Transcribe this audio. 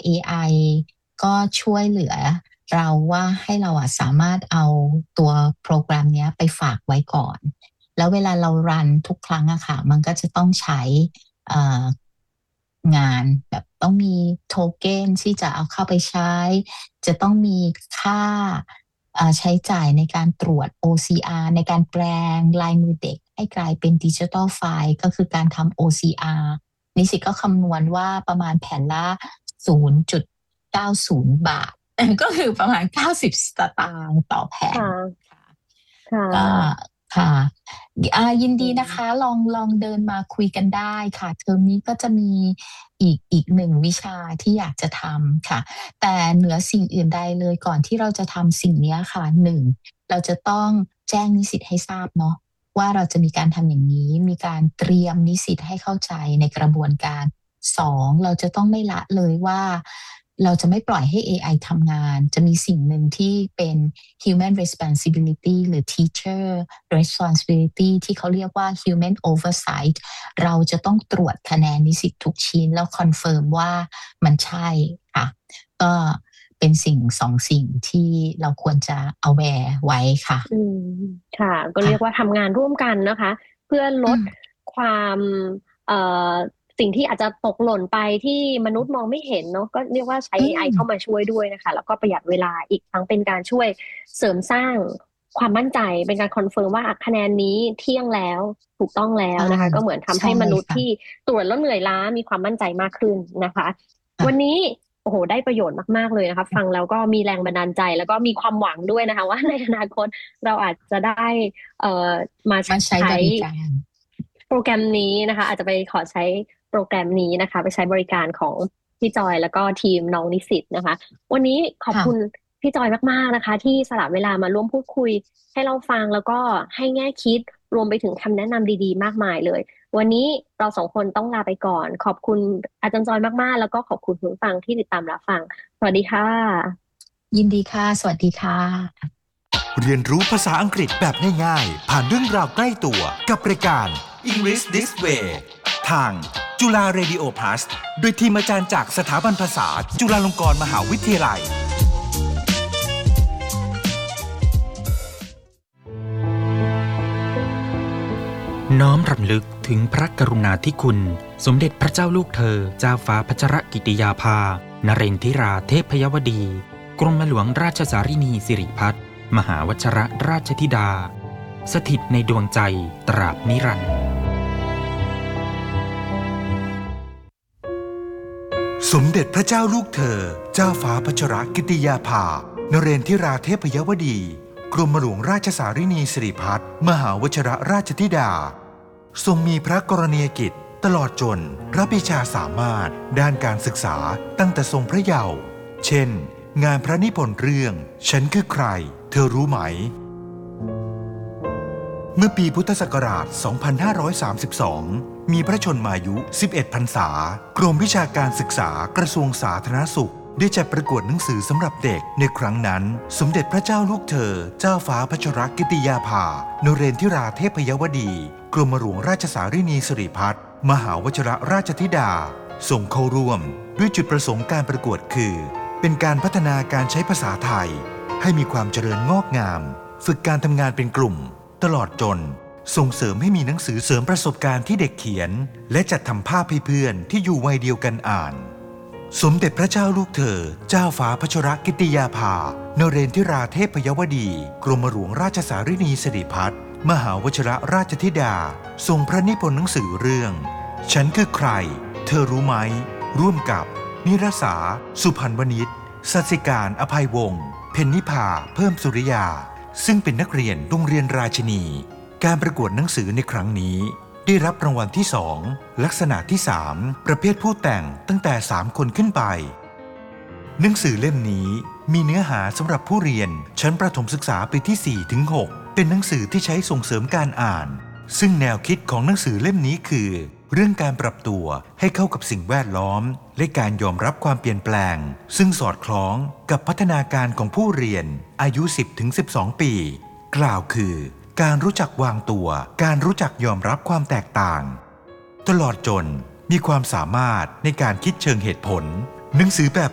AI ก็ช่วยเหลือเราว่าให้เราสามารถเอาตัวโปรแกรมเนี้ยไปฝากไว้ก่อนแล้วเวลาเรารันทุกครั้งอะค่ะมันก็จะต้องใช้เอ่องานแบบต้องมีโทเก้นที่จะเอาเข้าไปใช้จะต้องมีค่าใช้จ่ายในการตรวจ OCR ในการแปลงลายมือเด็กให้กลายเป็นดิจิทัลไฟล์ก็คือการทำ OCR นิสิตก็คำนวณว่าประมาณแผ่นละ0.90 บาทก็คือประมาณ90สตางค์ต่อแผ่นค่ะก็ค่ะยินดีนะคะลองเดินมาคุยกันได้ค่ะเทอมนี้ก็จะมีอีกหนึ่งวิชาที่อยากจะทำค่ะแต่เหนือสิ่งอื่นใดเลยก่อนที่เราจะทำสิ่งนี้ค่ะหนึ่งเราจะต้องแจ้งนิสิตให้ทราบเนาะว่าเราจะมีการทำอย่างนี้มีการเตรียมนิสิตให้เข้าใจในกระบวนการสองเราจะต้องไม่ละเลยว่าเราจะไม่ปล่อยให้ AI ทำงานจะมีสิ่งหนึ่งที่เป็น human responsibility หรือ teacher responsibility ที่เขาเรียกว่า human oversight เราจะต้องตรวจคะแนนนิสิตทุกชิ้นแล้วคอนเฟิร์มว่ามันใช่ค่ะก็เป็นสิ่งที่เราควรจะ aware ไว้ค่ะค่ะก็เรียกว่าทำงานร่วมกันนะคะเพื่อลดความสิ่งที่อาจจะตกหล่นไปที่มนุษย์มองไม่เห็นเนาะก็เรียกว่าใช้ AI เข้ามาช่วยด้วยนะคะแล้วก็ประหยัดเวลาอีกทั้งเป็นการช่วยเสริมสร้างความมั่นใจเป็นการคอนเฟิร์มว่าคะแนนนี้เที่ยงแล้วถูกต้องแล้วนะคะก็เหมือนทำให้มนุษย์ที่ตรวจแล้วเหนื่อยล้ามีความมั่นใจมากขึ้นนะคะวันนี้โอ้โหได้ประโยชน์มากๆเลยนะคะฟังแล้วก็มีแรงบันดาลใจแล้วก็มีความหวังด้วยนะคะว่าในอนาคตเราอาจจะได้มาใช้บริการโปรแกรมนี้นะคะอาจจะไปขอใช้โปรแกรมนี้นะคะไปใช้บริการของพี่จอยแล้วก็ทีมน้องนิสิตนะคะวันนี้ขอบคุณพี่จอยมากๆนะคะที่สละเวลามาร่วมพูดคุยให้เราฟังแล้วก็ให้แง่คิดรวมไปถึงคำแนะนำดีๆมากมายเลยวันนี้เราสองคนต้องลาไปก่อนขอบคุณอาจารย์จอยมากๆแล้วก็ขอบคุณผู้ฟังที่ติดตามรับฟังสวัสดีค่ะยินดีค่ะสวัสดีค่ะเรียนรู้ภาษาอังกฤษแบบง่ายๆผ่านเรื่องราวใกล้ตัวกับรายการ English This Way ทางจุฬา Radio Plus โดยทีมอาจารย์จากสถาบันภาษาจุฬาลงกรณ์มหาวิทยาลัยน้อมรำลึกถึงพระกรุณาธิคุณสมเด็จพระเจ้าลูกเธอเจ้าฟ้าพัชรกิติยาภานเรนทิราเทพยวดีกรมหลวงราชสารินีสิริพัฒน์มหาวชรราชธิดาสถิตในดวงใจตราบนิรันดร์สมเด็จพระเจ้าลูกเธอเจ้าฟ้าพัชรกิติยาภานเรนทิราเทพยวดีกรมหลวงราชสารินีสิริพัฒน์มหาวชรราชธิดาทรงมีพระกรณียกิจตลอดจนพระปรีชาสามารถด้านการศึกษาตั้งแต่ทรงพระเยาว์เช่นงานพระนิพนธ์เรื่องฉันคือใครเธอรู้ไหมเมื่อปีพุทธศักราช 2532 มีพระชนมายุ 11 พรรษากรมวิชาการศึกษากระทรวงสาธารณสุขได้จัดประกวดหนังสือสำหรับเด็กในครั้งนั้นสมเด็จพระเจ้าลูกเธอเจ้าฟ้าพัชรกิติยาภานเรนทิราเทพยวดีกรมหลวงราชสารินีสิริพัฒน์มหาวชรราชธิดาส่งเข้าร่วมด้วยจุดประสงค์การประกวดคือเป็นการพัฒนาการใช้ภาษาไทยให้มีความเจริญงอกงามฝึกการทำงานเป็นกลุ่มตลอดจนส่งเสริมให้มีหนังสือเสริมประสบการณ์ที่เด็กเขียนและจัดทำภาพให้เพื่อนที่อยู่วัยเดียวกันอ่านสมเด็จพระเจ้าลูกเธอเจ้าฟ้าพัชรกิติยาภานเรนทิราเทพยวดีกรมหลวงราชสารินีสิริพัฒน์มหาวชรราชธิดาทรงพระนิพนธ์หนังสือเรื่องฉันคือใครเธอรู้ไหมร่วมกับนิรสาสุพรรณวณิชสัสิการอภัยวงศ์เพ็ญนิภาเพิ่มสุริยาซึ่งเป็นนักเรียนโรงเรียนราชินีการประกวดหนังสือในครั้งนี้ได้รับรางวัลที่2ลักษณะที่3ประเภทผู้แต่งตั้งแต่3คนขึ้นไปหนังสือเล่มนี้มีเนื้อหาสำหรับผู้เรียนชั้นประถมศึกษาปีที่4ถึง6เป็นหนังสือที่ใช้ส่งเสริมการอ่านซึ่งแนวคิดของหนังสือเล่มนี้คือเรื่องการปรับตัวให้เข้ากับสิ่งแวดล้อมและการยอมรับความเปลี่ยนแปลงซึ่งสอดคล้องกับพัฒนาการของผู้เรียนอายุ 10-12 ปีกล่าวคือการรู้จักวางตัวการรู้จักยอมรับความแตกต่างตลอดจนมีความสามารถในการคิดเชิงเหตุผลหนังสือแบบ